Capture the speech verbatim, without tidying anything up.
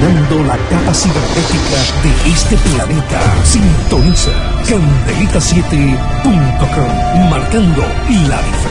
iluminando la capa cibernética de este planeta. Sintoniza Candelita siete punto com, marcando la diferencia.